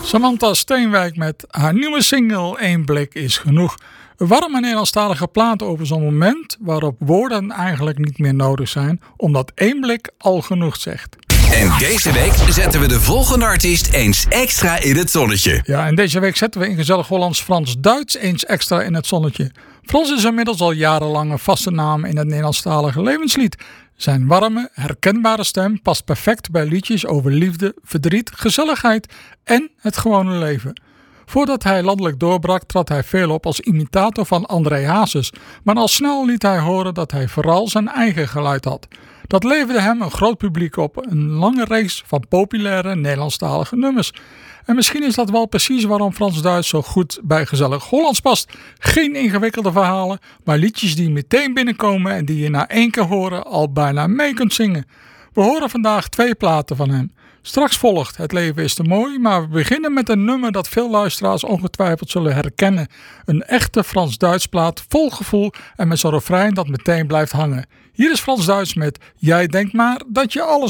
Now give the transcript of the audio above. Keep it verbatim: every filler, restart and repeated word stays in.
Samantha Steenwijk met haar nieuwe single Eén blik is genoeg. Een warme Nederlandstalige plaat over zo'n moment waarop woorden eigenlijk niet meer nodig zijn, omdat één blik al genoeg zegt. En deze week zetten we de volgende artiest eens extra in het zonnetje. Ja, en deze week zetten we in gezellig Hollands-Frans-Duits eens extra in het zonnetje. Frans is inmiddels al jarenlang een vaste naam in het Nederlandstalige levenslied. Zijn warme, herkenbare stem past perfect bij liedjes over liefde, verdriet, gezelligheid en het gewone leven. Voordat hij landelijk doorbrak trad hij veel op als imitator van André Hazes, maar al snel liet hij horen dat hij vooral zijn eigen geluid had. Dat leverde hem een groot publiek op, een lange reeks van populaire Nederlandstalige nummers. En misschien is dat wel precies waarom Frans-Duits zo goed bij gezellig Hollands past. Geen ingewikkelde verhalen, maar liedjes die meteen binnenkomen en die je na één keer horen al bijna mee kunt zingen. We horen vandaag twee platen van hem. Straks volgt Het leven is te mooi, maar we beginnen met een nummer dat veel luisteraars ongetwijfeld zullen herkennen. Een echte Frans-Duits plaat vol gevoel en met zo'n refrein dat meteen blijft hangen. Hier is Frans-Duits met Jij denkt maar dat je alles